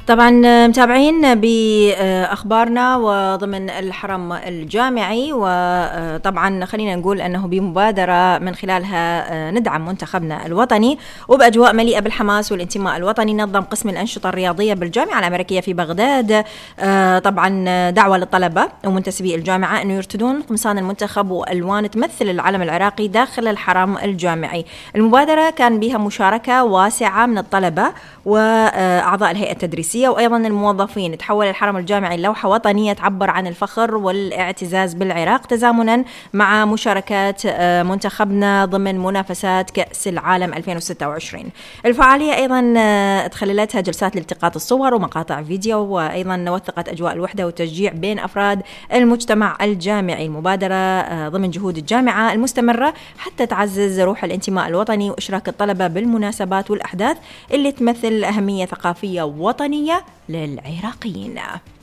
طبعا متابعين بأخبارنا وضمن الحرم الجامعي، وطبعا خلينا نقول أنه بمبادرة من خلالها ندعم منتخبنا الوطني، وبأجواء مليئة بالحماس والانتماء الوطني نظم قسم الأنشطة الرياضية بالجامعة الأمريكية في بغداد طبعا دعوة للطلبة ومنتسبي الجامعة أنه يرتدون قمصان المنتخب وألوان تمثل العلم العراقي داخل الحرم الجامعي. المبادرة كان بها مشاركة واسعة من الطلبة وأعضاء الهيئة التدريسية وأيضا الموظفين. تحول الحرم الجامعي لوحة وطنية تعبر عن الفخر والاعتزاز بالعراق تزامنا مع مشاركات منتخبنا ضمن منافسات كأس العالم 2026. الفعالية أيضا تخللتها جلسات لالتقاط الصور ومقاطع فيديو، وأيضا وثقت أجواء الوحدة والتشجيع بين أفراد المجتمع الجامعي. المبادرة ضمن جهود الجامعة المستمرة حتى تعزز روح الانتماء الوطني وإشراك الطلبة بالمناسبات والأحداث اللي تمثل أهمية ثقافية وطنية للعراقيين.